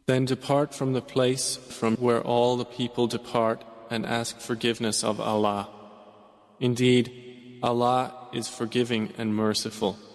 Then depart from the place from where all the people depart and ask forgiveness of Allah. Indeed, Allah is forgiving and merciful.